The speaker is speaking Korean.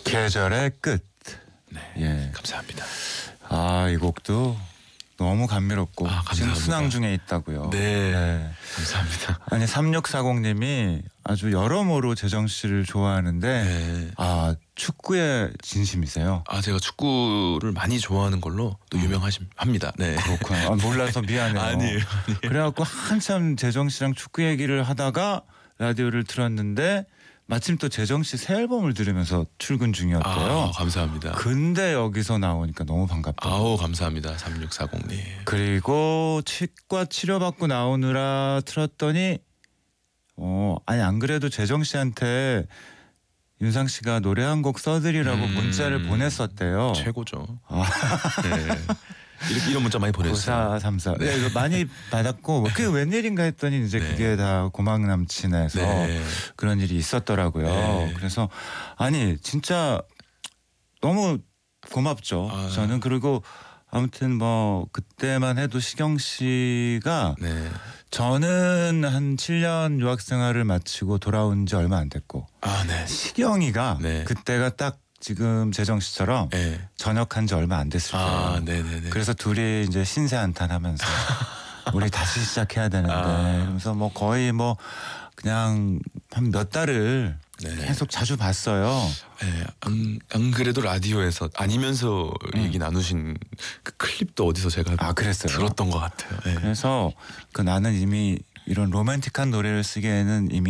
계절의 끝. 네. 예. 감사합니다. 아, 이 곡도 너무 감미롭고 아, 지금 감사합니다. 순항 중에 있다고요. 네. 감사합니다. 아니 3640님이 아주 여러모로 재정 씨를 좋아하는데 네. 아, 축구에 진심이세요? 아, 제가 축구를 많이 좋아하는 걸로 또 유명합니다. 네. 그렇구나. 아, 몰라서 미안해요. 아니에요. 그래갖고 한참 재정 씨랑 축구 얘기를 하다가 라디오를 틀었는데 마침 또 재정 씨 새 앨범을 들으면서 출근 중이었대요. 아, 감사합니다. 근데 여기서 나오니까 너무 반갑다. 아우, 감사합니다. 3640님. 그리고 치과 치료받고 나오느라 틀었더니 아니 안 그래도 재정 씨한테 윤상 씨가 노래 한 곡 써드리라고 문자를 보냈었대요. 최고죠. 아. 네. 이런 문자 많이 보냈어요. 9434. 네, 이거 많이 받았고 그게 웬일인가 했더니 이제 네. 그게 다 고막 남친에서 네. 그런 일이 있었더라고요. 네. 그래서 아니 진짜 너무 고맙죠. 아. 저는 그리고 아무튼 뭐 그때만 해도 시경 씨가 네. 저는 한 7년 유학 생활을 마치고 돌아온 지 얼마 안 됐고 아, 네. 시경이가 네. 그때가 딱 지금 재정 씨처럼 네. 전역한 지 얼마 안 됐을 거예요. 아, 네네네. 그래서 둘이 이제 신세한탄하면서 우리 다시 시작해야 되는데 그러면서 뭐 거의 뭐 그냥 한 몇 달을 네네. 계속 자주 봤어요. 네, 안 그래도 라디오에서 아니면서 얘기 나누신 그 클립도 어디서 제가 그랬어요? 들었던 것 같아요. 네. 그래서 나는 이미 이런 로맨틱한 노래를 쓰기에는 이미